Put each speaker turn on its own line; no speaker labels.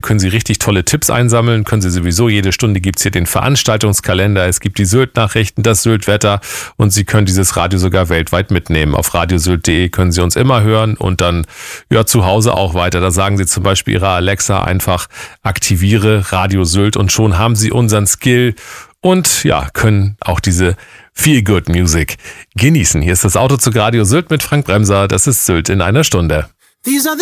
können Sie richtig tolle Tipps einsammeln, können Sie sowieso. Jede Stunde gibt's hier den Veranstaltungskalender, es gibt die Sylt-Nachrichten, das Sylt-Wetter und Sie können dieses Radio sogar weltweit mitnehmen. Auf radiosylt.de können Sie uns immer hören und dann zu Hause auch weiter. Da sagen Sie zum Beispiel Ihrer Alexa einfach, aktiviere Radio Sylt und schon haben Sie unseren Skill und können auch diese Feel-Good Music genießen. Hier ist das Auto zu Radio Sylt mit Frank Bremser. Das ist Sylt in einer Stunde.